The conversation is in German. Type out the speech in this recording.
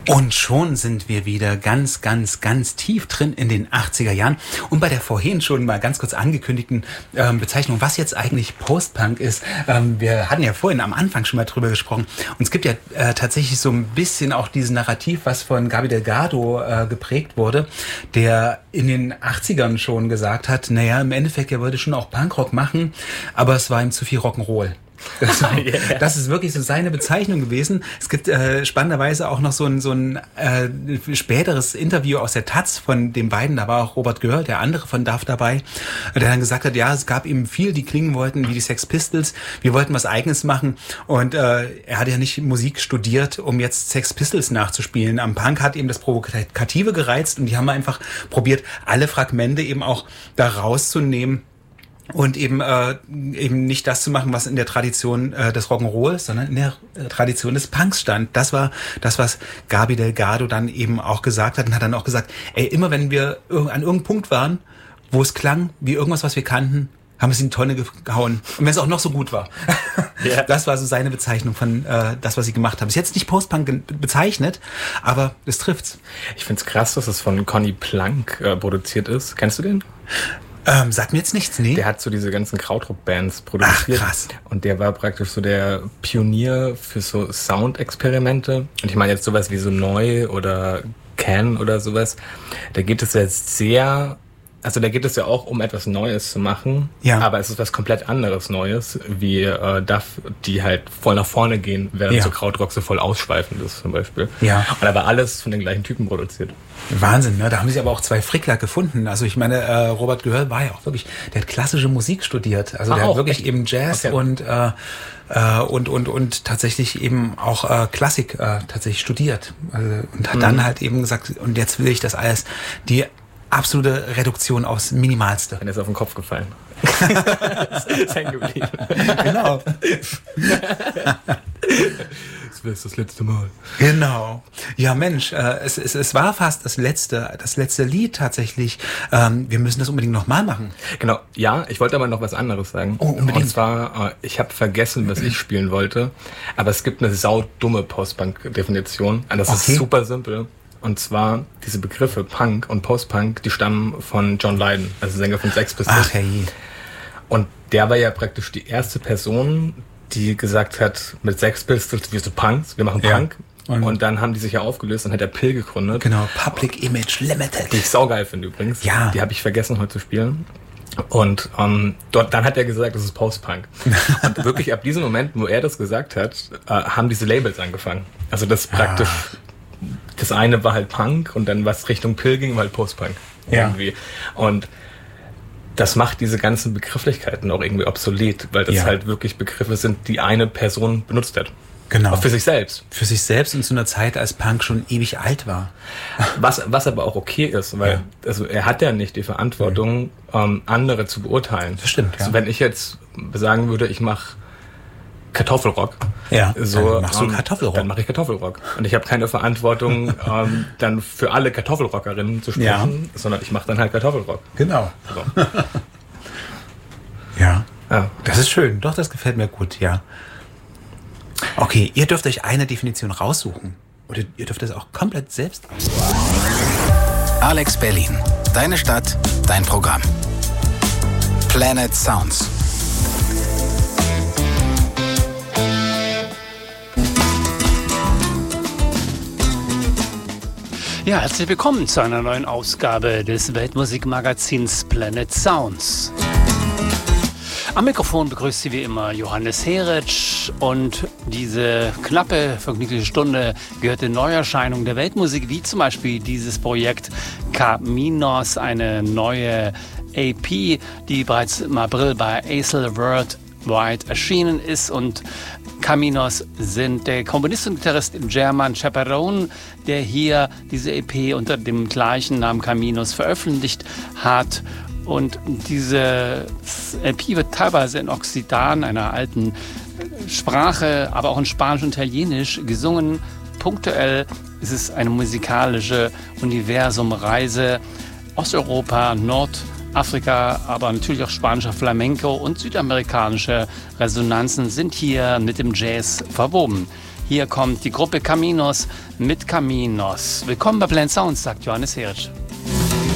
Und schon sind wir wieder ganz, ganz, ganz tief drin in den 80er Jahren. Und bei der vorhin schon mal ganz kurz angekündigten Bezeichnung, was jetzt eigentlich Post-Punk ist. Wir hatten ja vorhin am Anfang schon mal drüber gesprochen. Und es gibt ja tatsächlich so ein bisschen auch dieses Narrativ, was von Gaby Delgado geprägt wurde, der in den 80ern schon gesagt hat, naja, im Endeffekt, er wollte schon auch Punkrock machen, aber es war ihm zu viel Rock'n'Roll. Das ist wirklich so seine Bezeichnung gewesen. Es gibt spannenderweise auch noch so ein späteres Interview aus der Taz von den beiden. Da war auch Robert Göhr, der andere von DAF, dabei, der dann gesagt hat, ja, es gab eben viel, die klingen wollten wie die Sex Pistols. Wir wollten was Eigenes machen und er hat ja nicht Musik studiert, um jetzt Sex Pistols nachzuspielen. Am Punk hat eben das Provokative gereizt und die haben einfach probiert, alle Fragmente eben auch da rauszunehmen. Und eben nicht das zu machen, was in der Tradition des Rock'n'Roll, sondern in der Tradition des Punks stand. Das war das, was Gaby Delgado dann eben auch gesagt hat und hat dann auch gesagt, ey, immer wenn wir an irgendeinem Punkt waren, wo es klang wie irgendwas, was wir kannten, haben wir es in die Tonne gehauen. Und wenn es auch noch so gut war. Yeah. Das war so seine Bezeichnung von das, was sie gemacht haben. Ist jetzt nicht Post-Punk bezeichnet, aber es trifft's. Ich find's krass, dass es von Conny Plank produziert ist. Kennst du den? Sagt mir jetzt nichts, nee. Der hat so diese ganzen Krautrock-Bands produziert. Ach, krass. Und der war praktisch so der Pionier für so Soundexperimente. Und ich meine jetzt sowas wie so Neu oder Can oder sowas. Da geht es jetzt da geht es ja auch um etwas Neues zu machen, ja. Aber es ist was komplett anderes Neues, wie DAF, die halt voll nach vorne gehen, während so Krautrock so voll ausschweifend ist zum Beispiel. Ja. Und aber alles von den gleichen Typen produziert. Wahnsinn, ne? Da haben sie aber auch zwei Frickler gefunden. Also ich meine, Robert Göhr war ja auch wirklich, der hat klassische Musik studiert. Also der hat wirklich echt? Eben Jazz und tatsächlich eben auch Klassik tatsächlich studiert. Und hat dann halt eben gesagt, und jetzt will ich das alles, die absolute Reduktion aufs Minimalste. Dann ist auf den Kopf gefallen. Ist hängen geblieben. Genau. Das wäre das letzte Mal. Genau. Ja, Mensch, es war fast das letzte Lied tatsächlich. Wir müssen das unbedingt nochmal machen. Genau. Ja, ich wollte aber noch was anderes sagen. Oh, unbedingt. Und zwar, ich habe vergessen, was ich spielen wollte, aber es gibt eine saudumme Post-Punk-Definition. Und das ist super simpel. Und zwar diese Begriffe Punk und Post-Punk, die stammen von John Lydon, also Sänger von Sex Pistols. Ach, hey. Und der war ja praktisch die erste Person, die gesagt hat, mit Sex Pistols, wir sind Punks, wir machen Punk. Und dann haben die sich ja aufgelöst und hat der Pill gegründet. Genau, Public Image Limited. Die ich saugeil finde übrigens. Ja. Die habe ich vergessen heute zu spielen. Und dann hat er gesagt, das ist Post-Punk. Und wirklich ab diesem Moment, wo er das gesagt hat, haben diese Labels angefangen. Also das praktisch... Das eine war halt Punk und dann was Richtung Pill ging, war halt Post-Punk. Irgendwie. Und das macht diese ganzen Begrifflichkeiten auch irgendwie obsolet, weil das halt wirklich Begriffe sind, die eine Person benutzt hat. Genau. Auch für sich selbst. Für sich selbst in so einer Zeit, als Punk schon ewig alt war. Was aber auch okay ist, weil also er hat ja nicht die Verantwortung, andere zu beurteilen. Das stimmt, also wenn ich jetzt sagen würde, ich mache Kartoffelrock. Ja, so, dann machst du Kartoffelrock. Dann mache ich Kartoffelrock. Und ich habe keine Verantwortung, dann für alle Kartoffelrockerinnen zu sprechen, sondern ich mache dann halt Kartoffelrock. Genau. So. Ja, das ist schön. Doch, das gefällt mir gut, ja. Okay, ihr dürft euch eine Definition raussuchen. Oder ihr dürft das auch komplett selbst aussuchen. Alex Berlin. Deine Stadt, dein Programm. Planet Sounds. Ja, herzlich willkommen zu einer neuen Ausgabe des Weltmusikmagazins Planet Sounds. Am Mikrofon begrüßt Sie wie immer Johannes Heritsch und diese knappe, vergnügliche Stunde gehört den Neuerscheinungen der Weltmusik, wie zum Beispiel dieses Projekt Caminos, eine neue AP, die bereits im April bei Acel Worldwide erschienen ist. Und Caminos sind der Komponist und Gitarrist German Chaperone, der hier diese EP unter dem gleichen Namen Caminos veröffentlicht hat. Und diese EP wird teilweise in Occitan, einer alten Sprache, aber auch in Spanisch und Italienisch gesungen. Punktuell ist es eine musikalische Universumreise Osteuropa, Nordafrika, aber natürlich auch spanischer Flamenco und südamerikanische Resonanzen sind hier mit dem Jazz verwoben. Hier kommt die Gruppe Caminos mit Caminos. Willkommen bei Planet Sounds, sagt Johannes Heritsch.